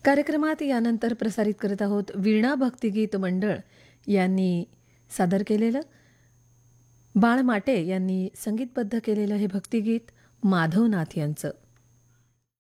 कार्यक्रमात यानंतर प्रसारित करत आहोत वीणा भक्तिगीत मंडळ यांनी सादर केलेलं, बाळ माटे यांनी संगीतबद्ध केलेलं हे भक्तिगीत माधवनाथ यांचं.